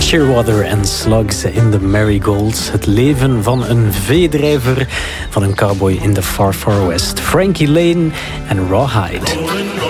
Shearwater en Slugs in the Marigold. Het leven van een veedrijver, van een cowboy in the Far Far West. Frankie Lane en Rawhide.